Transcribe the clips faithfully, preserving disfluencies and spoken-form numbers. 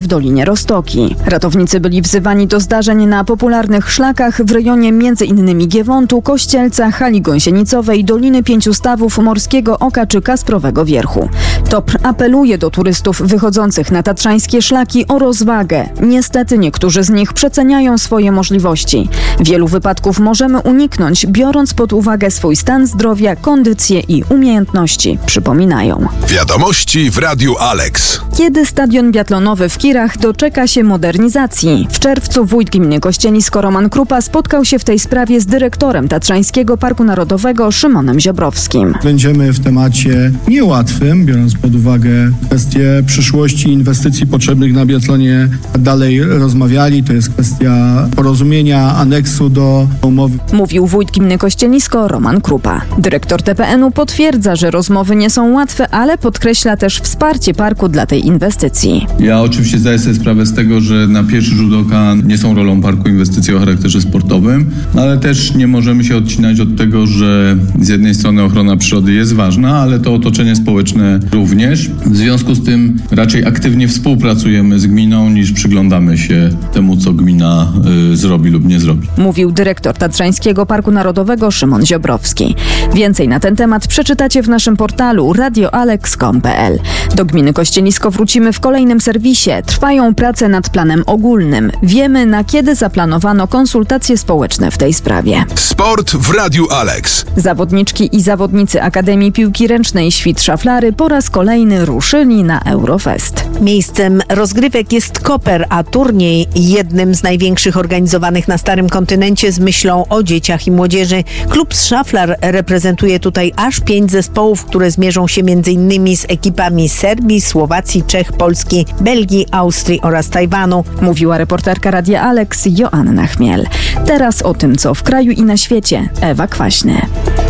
Dolinie Roztoki. Ratownicy byli wzywani do zdarzeń na popularnych szlakach w rejonie m.in. Giewontu, Kościelca, Hali Gąsienicowej, Doliny Pięciu Stawów, Morskiego Oka czy Kasprowego Wierchu. T O P R apeluje do turystów wychodzących na tatrzańskie szlaki o rozwagę. Niestety niektórzy z nich przeceniają swoje możliwości. Wielu wypadków możemy uniknąć, biorąc pod uwagę swój stan zdrowia, kondycję i umiejętności, przypominają. Wiadomości w Radiu Alex. Kiedy stadion biatlonowy w Kirach doczeka się modernizacji? W czerwcu wójt gminy Kościelisko Roman Krupa spotkał się w tej sprawie z dyrektorem Tatrzańskiego Parku Narodowego Szymonem Ziobrowskim. Będziemy w temacie niełatwym, biorąc pod uwagę kwestie przyszłości inwestycji potrzebnych na biatlonie, dalej rozmawiali. To jest kwestia porozumienia, aneksu do umowy. Mówił wójt gminy Kościelisko Roman Krupa. Dyrektor T P N u potwierdza, że rozmowy nie są łatwe, ale podkreśla też wsparcie parku dla tej inwestycji. Ja oczywiście zdaję sobie sprawę z tego, że na pierwszy rzut oka nie są rolą parku inwestycje o charakterze sportowym, ale też nie możemy się odcinać od tego, że z jednej strony ochrona przyrody jest ważna, ale to otoczenie społeczne również. W związku z tym raczej aktywnie współpracujemy z gminą, niż przyglądamy się temu, co gmina y, zrobi lub nie zrobi. Mówił dyrektor Tatrzańskiego Parku Narodowego Szymon Ziobrowski. Więcej na ten temat przeczytacie w naszym portalu radio alex kropka com kropka p l. Do gminy Kościelisko wrócimy w kolejnym serwisie. Trwają prace nad planem ogólnym. Wiemy, na kiedy zaplanowano konsultacje społeczne w tej sprawie. Sport w Radiu Alex. Zawodniczki i zawodnicy Akademii Piłki Ręcznej Świt Szaflary po raz kolejny ruszyli na Eurofest. Miejscem rozgrywek jest Koper, a turniej jednym z największych organizowanych na Starym Kontynencie z myślą o dzieciach i młodzieży. Klub z Szaflar reprezentuje tutaj aż pięć zespołów, które zmierzą się między innymi z ekipami Serbii, Słowacji, Czech, Polski, Belgii, Austrii oraz Tajwanu. Mówiła reporterka Radia Alex Joanna Chmiel. Teraz o tym, co w kraju i na świecie. Ewa Kwaśny.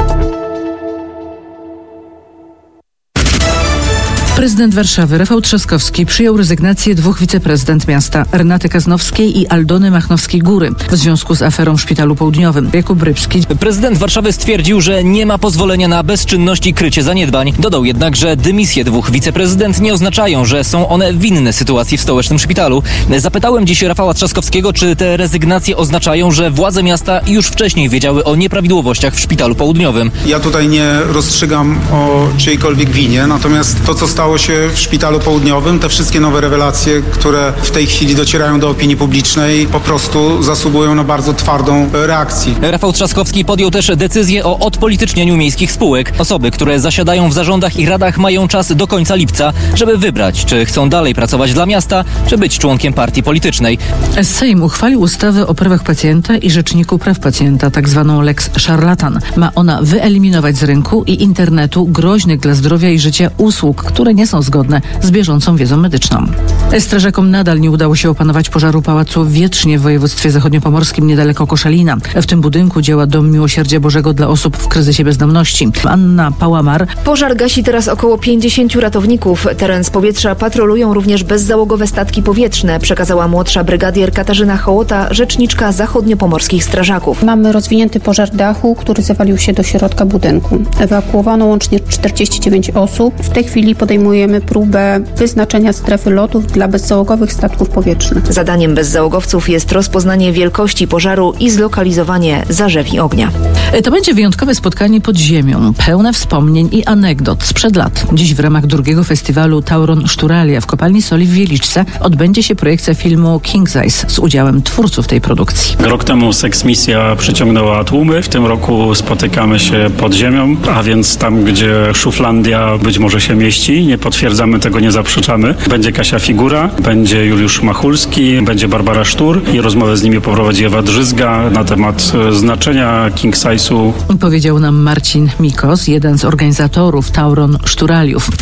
Prezydent Warszawy Rafał Trzaskowski przyjął rezygnację dwóch wiceprezydent miasta, Renaty Kaznowskiej i Aldony Machnowskiej-Góry, w związku z aferą w Szpitalu Południowym. Jakub Rybski. Prezydent Warszawy stwierdził, że nie ma pozwolenia na bezczynność i krycie zaniedbań. Dodał jednak, że dymisje dwóch wiceprezydent nie oznaczają, że są one winne sytuacji w stołecznym szpitalu. Zapytałem dziś Rafała Trzaskowskiego, czy te rezygnacje oznaczają, że władze miasta już wcześniej wiedziały o nieprawidłowościach w Szpitalu Południowym. Ja tutaj nie rozstrzygam o czyjejkolwiek winie, natomiast to, co stało się w Szpitalu Południowym, te wszystkie nowe rewelacje, które w tej chwili docierają do opinii publicznej, po prostu zasługują na bardzo twardą reakcję. Rafał Trzaskowski podjął też decyzję o odpolitycznieniu miejskich spółek. Osoby, które zasiadają w zarządach i radach, mają czas do końca lipca, żeby wybrać, czy chcą dalej pracować dla miasta, czy być członkiem partii politycznej. Sejm uchwalił ustawę o prawach pacjenta i Rzeczniku Praw Pacjenta, tak zwaną Lex Szarlatan. Ma ona wyeliminować z rynku i internetu groźnych dla zdrowia i życia usług, które nie są zgodne z bieżącą wiedzą medyczną. Strażakom nadal nie udało się opanować pożaru pałacu w Wietrznie w województwie zachodniopomorskim niedaleko Koszalina. W tym budynku działa Dom Miłosierdzia Bożego dla osób w kryzysie bezdomności. Anna Pałamar. Pożar gasi teraz około pięćdziesięciu ratowników. Teren z powietrza patrolują również bezzałogowe statki powietrzne, przekazała młodsza brygadier Katarzyna Hołota, rzeczniczka zachodniopomorskich strażaków. Mamy rozwinięty pożar dachu, który zawalił się do środka budynku. Ewakuowano łącznie czterdzieści dziewięć osób. W tej chwili podejmujemy próbę wyznaczenia strefy lotów dla bezzałogowych statków powietrznych. Zadaniem bezzałogowców jest rozpoznanie wielkości pożaru i zlokalizowanie zarzewi ognia. To będzie wyjątkowe spotkanie pod ziemią, pełne wspomnień i anegdot sprzed lat. Dziś w ramach drugiego festiwalu Tauron Szturalia w Kopalni Soli w Wieliczce odbędzie się projekcja filmu King's Eyes z udziałem twórców tej produkcji. Rok temu Seksmisja przyciągnęła tłumy, w tym roku spotykamy się pod ziemią, a więc tam, gdzie Szuflandia być może się mieści. Nie potwierdzamy tego, nie zaprzeczamy. Będzie Kasia Figura, będzie Juliusz Machulski, będzie Barbara Sztur i rozmowę z nimi poprowadzi Ewa Drzyzga na temat znaczenia King's Eyesu. Powiedział nam Marcin Mikos, jeden z organizatorów Tauron Szturaliów.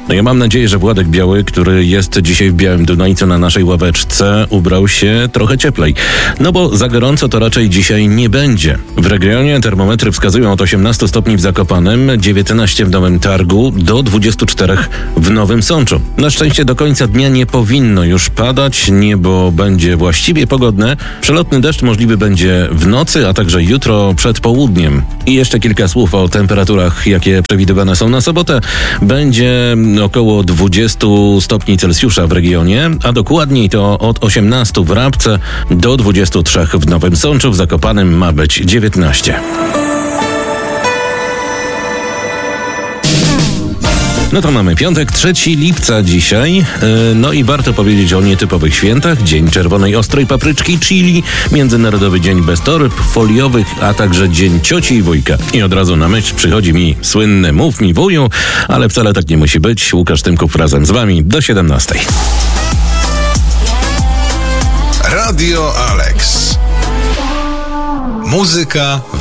No ja mam nadzieję, że Władek Biały, który jest dzisiaj w Białym Dunajcu na naszej ławeczce, ubrał się trochę cieplej. No bo za gorąco to raczej dzisiaj nie będzie. W regionie termometry wskazują od osiemnastu stopni w Zakopanem, dziewiętnaście w Nowym Targu, do dwudziestu czterech w Nowym Sączu. Na szczęście do końca dnia nie powinno już padać, niebo będzie właściwie pogodne. Przelotny deszcz możliwy będzie w nocy, a także jutro przed południem. I jeszcze kilka słów o temperaturach, jakie przewidywane są na sobotę. Będzie około dwudziestu stopni Celsjusza w regionie, a dokładniej to od osiemnastu w Rabce do dwudziestu trzech w Nowym Sączu. W Zakopanem ma być dziewiętnaście. No to mamy piątek, trzeciego lipca dzisiaj. No i warto powiedzieć o nietypowych świętach. Dzień Czerwonej Ostrej Papryczki Chili, Międzynarodowy Dzień Bez Torb Foliowych, a także Dzień Cioci i Wujka. I od razu na myśl przychodzi mi słynne mów mi wuju, ale wcale tak nie musi być. Łukasz Tymków razem z wami do siedemnastej. Radio Alex. Muzyka